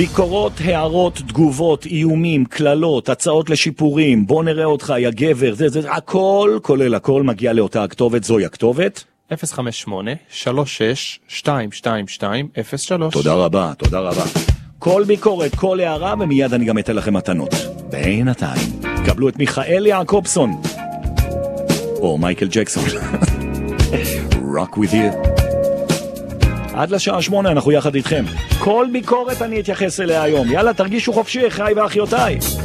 ביקורות, הערות, תגובות, איומים, כללות, הצעות לשיפורים, בוא נראה אותך, יא גבר, זה, הכל, כולל הכל, מגיע לאותה הכתובת, זוהי הכתובת. 058-36-222-03. תודה רבה, תודה רבה. כל ביקורת, כל הערה, ומיד אני גם אתן לכם מתנות. בינתיים, קבלו את מיכאל יעקובסון, או מייקל ג'קסון. Rock with you. עד לשעה 8 אנחנו יחד איתכם. כל ביקורת אני אתייחס אליה היום. יאללה, תרגישו חופשי, אחיי ואחיותיי.